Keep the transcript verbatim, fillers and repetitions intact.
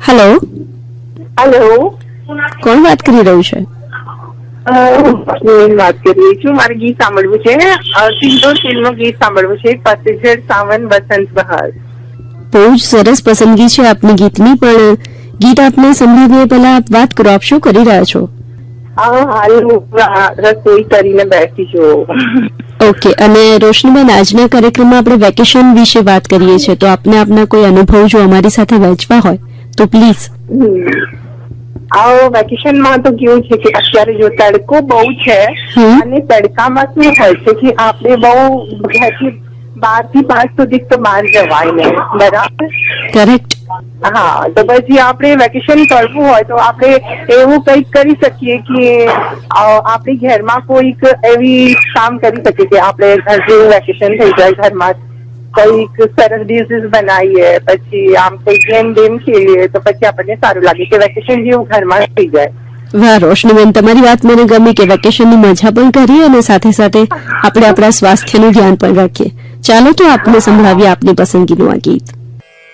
Hello hello, કોણ વાત કરી રહ્યું છે? હું વાત કરી રહી છું. મારે ગીત સાંભળવું છે. સિંદૂર ફિલ્મનું ગીત સાંભળવું છે. પતઝડ સાવન બસંત બહાર. બહુ જ સરસ પસંદગી છે આપની ગીતની, પણ ગીત આપને સંભળાવીએ પહેલા આપ વાત કરો, આપ શું કરી રહ્યા છો? હા, હાલ હું રસોઈ કરીને બેઠી છું. ઓકે, અને રોશનીબેન, આજના કાર્યક્રમમાં આપણે વેકેશન વિશે વાત કરીએ છીએ, તો આપને આપના કોઈ અનુભવ જો અમારી સાથે વહેંચવા હોય તો પ્લીઝ. આ વેકેશનમાં તો કેવું છે કે અત્યારે જો તડકો બહુ છે, અને તડકામાં શું હોય છે કે આપણે બહુ ઘરથી બાર થી પાંચ સુધી તો બહાર જવાય ને, બરાબર? કરેક્ટ. હા, તો પછી આપણે વેકેશન કરવું હોય તો આપણે એવું કંઈક કરી શકીએ કે આપણી ઘરમાં કોઈક એવી કામ કરી શકીએ કે આપણે ઘર જેવું વેકેશન થઈ જાય, ઘરમાં કઈક સરસ ડિશિસ બનાવીએ, પછી આમ કઈ ગેમ બેમ ખેલીએ, તો પછી આપણને સારું લાગે કે વેકેશન જેવું ઘરમાં થઈ જાય. વાહ રોશનીબેન, તમારી વાત મને ગમી કે વેકેશનની મજા પણ કરીએ અને સાથે સાથે આપણે આપણા સ્વાસ્થ્યનું ધ્યાન પણ રાખીએ. ચાલો તો આપને સંભળાવીએ આપની પસંદગીનું આ ગીત.